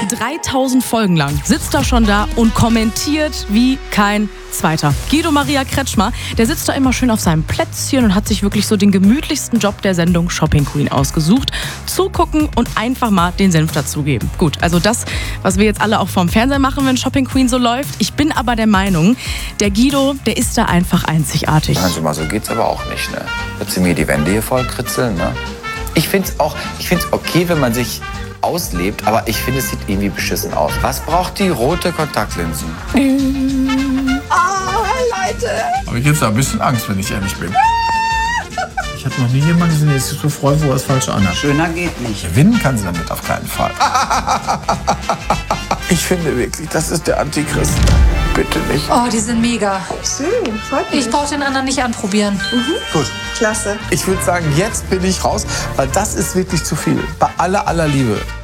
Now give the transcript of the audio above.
3000 Folgen lang sitzt er schon da und kommentiert wie kein Zweiter. Guido Maria Kretschmer, der sitzt da immer schön auf seinem Plätzchen und hat sich wirklich so den gemütlichsten Job der Sendung Shopping Queen ausgesucht. Zugucken und einfach mal den Senf dazugeben. Gut, also das, was wir jetzt alle auch vorm Fernseher machen, wenn Shopping Queen so läuft. Ich bin aber der Meinung, der Guido, der ist da einfach einzigartig. Also mal so geht's aber auch nicht, ne? Wird sie mir die Wände hier voll kritzeln, ne? Ich find's okay, wenn man sich auslebt, aber ich finde, es sieht irgendwie beschissen aus. Was braucht die rote Kontaktlinsen? Leute! Aber ich jetzt da ein bisschen Angst, wenn ich ehrlich bin. Ich habe noch nie jemanden gesehen, der sich so freut, wo er das Falsche anhat. Schöner geht nicht. Gewinnen kann sie damit auf keinen Fall. Ich finde wirklich, das ist der Antichrist. Bitte nicht. Oh, die sind mega. Schön, freut mich. Ich brauche den anderen nicht anprobieren. Gut. Klasse. Ich würde sagen, jetzt bin ich raus, weil das ist wirklich zu viel. Bei aller Liebe.